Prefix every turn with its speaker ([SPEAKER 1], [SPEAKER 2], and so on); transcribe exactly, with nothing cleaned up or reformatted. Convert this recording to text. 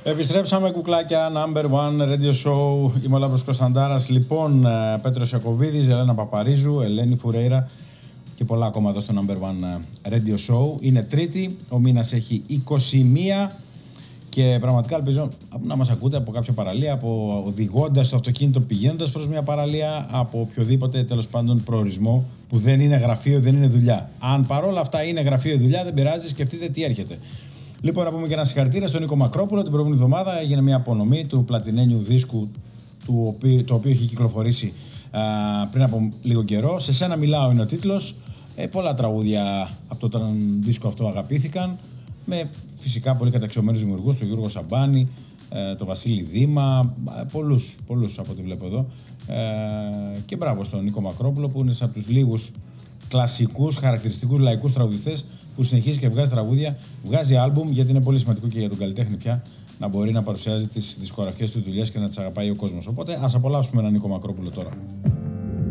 [SPEAKER 1] Επιστρέψαμε κουκλάκια, number one radio show. Είμαι ο Λάμπρος Κωνσταντάρας. Λοιπόν, Πέτρος Ιακωβίδης, Ελένα Παπαρίζου, Ελένη Φουρέιρα και πολλά ακόμα εδώ στο number one radio show. Είναι Τρίτη, ο μήνας έχει είκοσι μία και πραγματικά ελπίζω να μας ακούτε από κάποια παραλία, από οδηγώντας το αυτοκίνητο, πηγαίνοντας προς μια παραλία, από οποιοδήποτε τέλος πάντων προορισμό που δεν είναι γραφείο, δεν είναι δουλειά. Αν παρόλα αυτά είναι γραφείο δουλειά, δεν πειράζει, σκεφτείτε τι έρχεται. Λοιπόν, να πούμε και ένα συγχαρητήρια στον Νίκο Μακρόπουλο. Την προηγούμενη εβδομάδα έγινε μια απονομή του πλατινένιου δίσκου, του οποίου, το οποίο έχει κυκλοφορήσει α, πριν από λίγο καιρό. Σε σένα μιλάω είναι ο τίτλος. Ε, πολλά τραγούδια από τον δίσκο αυτό αγαπήθηκαν. Με φυσικά πολύ καταξιωμένους δημιουργούς, τον Γιώργο Σαμπάνη, ε, τον Βασίλη Δήμα, ε, πολλούς, πολλούς από ό,τι βλέπω εδώ. Ε, και μπράβο στον Νίκο Μακρόπουλο που είναι από τους λίγους κλασικούς, χαρακτηριστικούς λαϊκούς τραγουδιστές που συνεχίζει και βγάζει τραγούδια, βγάζει άλμπουμ, γιατί είναι πολύ σημαντικό και για τον καλλιτέχνη πια να μπορεί να παρουσιάζει τις δισκογραφικές του δουλειές και να τις αγαπάει ο κόσμος. Οπότε ας απολαύσουμε έναν Νίκο Μακρόπουλο τώρα.